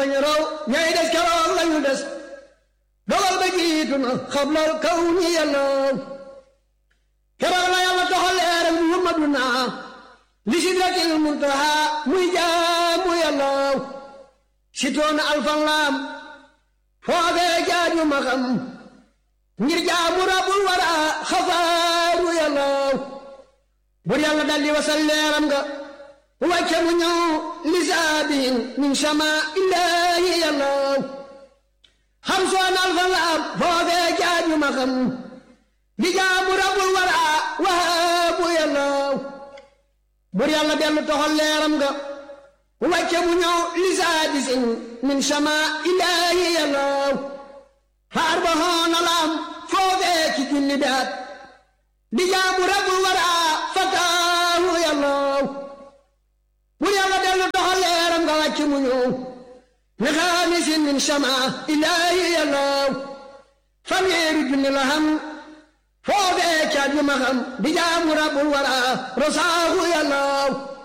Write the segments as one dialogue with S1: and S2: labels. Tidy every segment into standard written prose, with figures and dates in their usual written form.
S1: ñu raw ñay des keroog lañu des dogal ba jiitu na xablal kaw ñi yàllaw keroog la yàlla toxal leeram Muhammaduna li sidratil muntaha muy jaamu yàllaw sitoona alfan laam foofee jaaju ma xam ngir jaamu rabbul wara xafaaru yàllaw bur yàlla daldi wasal leeram nga wàcce mu ñëw lisaabiin min sama illaahi yàllaw xam soon alfan laam foofee jaaju ma xam di jaamu rabbul wara wahaabu yàllaw bur yàlla dellu toxal leeram nga wàcce mu ñëw lisaabiin min sama illaahi yàllaw faar ba xoona laam foofee ci junni daat di jaamu rabbul wara fataahu yàllaw bur yàlla dellu doxal leeram nga wàcc mu ñëw li xaamisin min sama illaahi yàllaw fanweeri junni la xam foofee ca ju ma xam di jaamu rabbul wara rosaahu yàllaw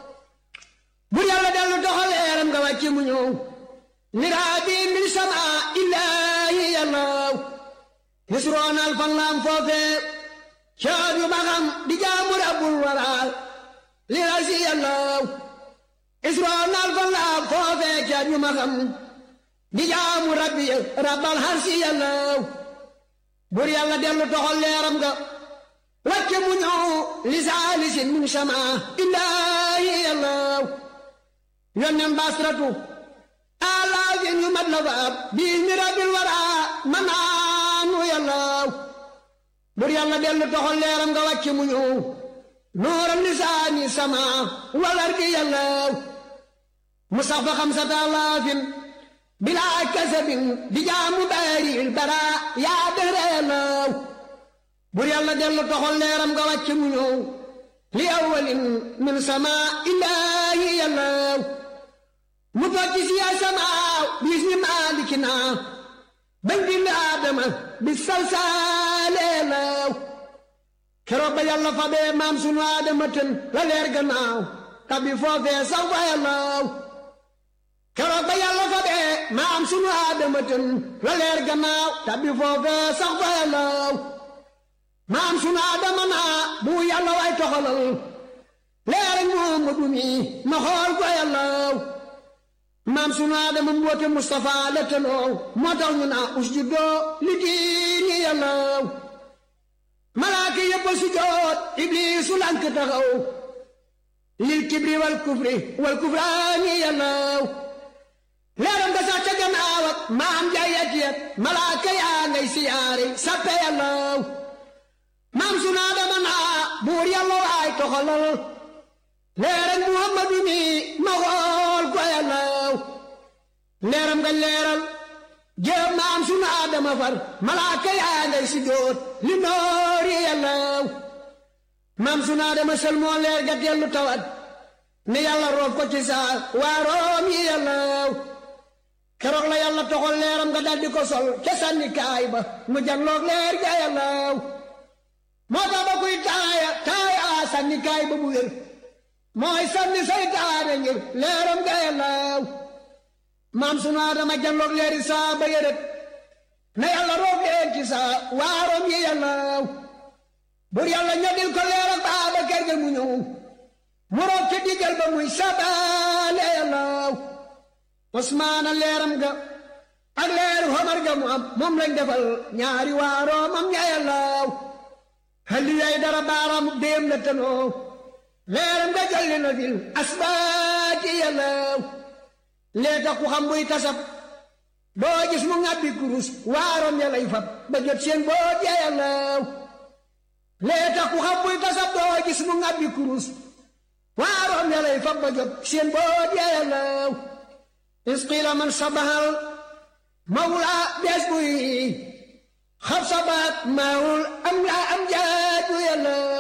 S1: bur yàlla dellu doxal leeram nga wàcc mu ñëw li raabi min sama illaahi yàllaw yusroon alfan laam foofee ca ju ma xam di jaamu rabbul wara li rasi yàllaw isroon alfan laam foofee ca ju ma xam di jaamu rabbi rabbal harsi yàllaw bur yàlla dellu toxal leeram nga wàcce mu ñëw li saalisin min sama illaahi yàllaw yonnen basratu alaafin yu mat la faab bii mi rabbil wara manaanu yàllaw bur yàlla dellu toxal leeram nga wàcce mu ñëw nooral lisaani sama walardi yàllaw mu sax fa xamsata alaafin bilaa kasabin di jaamu baaril bara yaa dëhra yàllaw bur yàlla dellu toxal leeram nga wàcce mu ñëw li awwalin min sama illaahi yàllaw mu tokki si yaa samaaw bis ni maalikina bañ bind aadama bi salsaale yàllaw keroog ba yàlla fa bee maam sunu aadama tën la leer gannaaw tabi foofee sax fa yàllaw keroog ba yàlla fa bee maam sunu aadama tën la leer gannaaw tabi foofee sax fa yàllaw maam sunu aadama naa bu yàlla way toxalal leer Muhammadu mi ma xool ko yàllaw maam sunu aadama mboote Mustafa la tënoo moo tax ñu naa usjudoo li diini yàllaw malaaka yëpp sujoot ibliisu lank taxaw lil kibri wal kufraani yàllaw leeram nga sax ca gannaaw ak maam jaayat yet malaaka yaa ngay siyaare sappe yàllaw maam sunu aadama naa buur yàlla waay toxalal leeram Muhammadu mi ma xool ko yàllaw leeram nga leeral jéem maam sunu aadama far malaaka yaa ngay sujoot li noori yàllaw maam sunu aadama sel moo leer ga dellu tawat ne yàlla roof ko ci saa waaroom yi yàllaw keroog la yàlla toxal leeram nga daldi ko sol ca sànni kaay ba mu janloog leer ga yàllaw moo tax ba kuy taaya sànni kaay ba bu wér mooy sànni saytaane ngir leeram ga yàllaw maam sunu aadama janloog leeri saa ba yërët na yàlla roof leen ci saa waaroom yi yàllaw bur yàlla ñodil ko leeram baaba kër ga mu ñëw mu roof ci diggal ba muy sabaale yàllaw Usmaana leeram ga ak leeru Omar ga mu am moom lañ defal ñaari waaroomam ña yàllaw halli yay dara baaraam déem la tanoo leeram ga jolli na fil asbaati yàllaw lee tax ku xam buy tasab doo gis mu ngàbbi kurus waaroom ya lay fab ba jot seen boot ya yàllaw lee tax ku xam buy tasab doo gis mu ngàbbi kurus waaroom ya lay fab ba jot seen boot ya yàllaw isqila man sabahal mawla bees buy xab sabaat maawul am la am jaaju yàllaw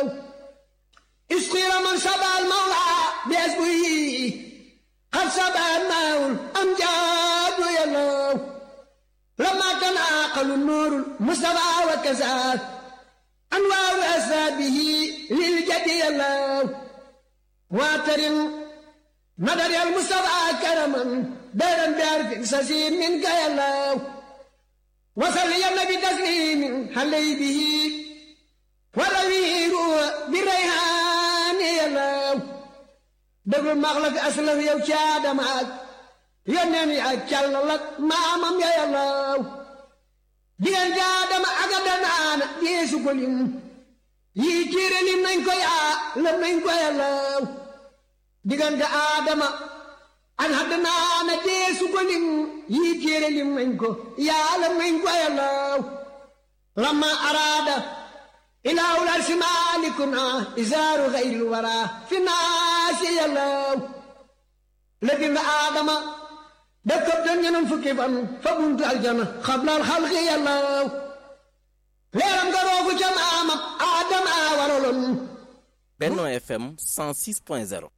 S1: isqila man sabahal mawla bees buy xab sabaat maawul am jaaju yàllaw lama tanaaqalu nuurul mustafa wa kasaar anwaaru asaabihi lil jadi yàllaw waatarin مدد المصطفى كرما دارا بعرف سسيم منك يا الله وصل يا النبي تسليم حلي به والأمير بالريحان يا الله دبل مغلق أسلف يا وشاد معك يا نمي أجل لك ما أمام يا الله ديال جادم أقدنا أنا يسوع كلهم يجير لي نينكو يا لم نينكو يا الله ديال آدم أن هدنا أنا يسوع كلهم يجير لي نينكو يا لم نينكو يا الله لما أراد إلى أولاد مالكنا إزار غير الورى في الناس يا الله لكن آدم دكتور دنيا فكيفا فبنت الجنة قبل الخلق يا الله ليرم غروغ جمعام آدم آورلن
S2: Benno FM 106.0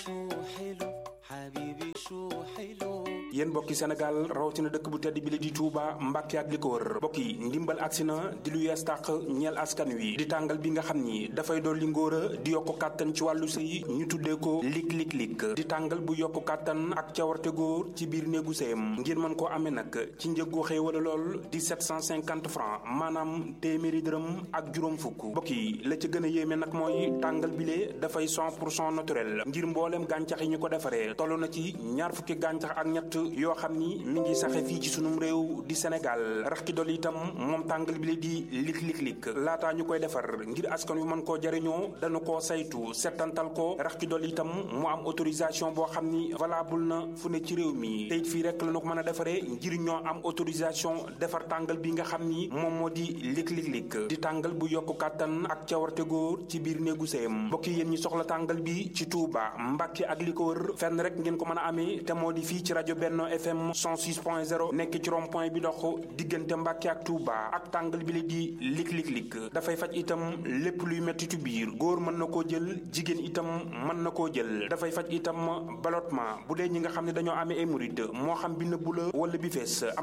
S3: yéen mbokki Sénégal rawatina dëkk bu tedd bi la di Touba Mbàkke ak li ko wër mbokk yi ndimbal agsi na di lu yees tàq ñeel askan wi di tàngal bi nga xam ni dafay dolli ngóora di yokk kàttan ci wàllu sëy ñu tuddee ko lik di tàngal bu yokk kàttan ak cawarte góor ci biir néegu sëyam ngir mën koo amee nag ci njëggu xéewala lool di 750 francs maanaam téeméeri dërëm ak juróom fukk mbokk yi la ca gën a yéeme nag mooy tàngal bile dafay 100% naturel ngir mboolem gàncax yi ñu ko defaree toll na ci ñaar fukki gàncax ak ñett yoo xam ni mi ngi saxe fii ci sunum réew di Sénégal rax ci dolli itam moom tàngal bi la di lik laataa ñu koy defar ngir askan wi mën koo jariñoo dañu koo saytu settantal ko rax ci dolli itam mu am autorisation boo xam ni valable na fu ne ci réew mi te it fii rek la ñu ko mën a defaree ngir ñoo am autorisation defar tàngal bi nga xam ni moom moo di lik di tàngal bu yokk kàttan ak cawarte góor ci biir néegu sëyam mbokk yéen ñi soxla tàngal bi ci Touba Mbàkke ak li ko wër fenn rek ngeen ko mën a amee te moo di fii ci rajo Benno FM 106.0 nekk ci rond point bi dox diggante Mbàkke ak Touba ak tàngal bi la di lik dafay faj itam lépp luy mettitu biir góor mën na koo jël jigéen itam mën na koo jël dafay faj itam ballottement bu dee ñi nga xam ne dañoo amee hémorroïde moo xam bi nëbbu la wala bi fees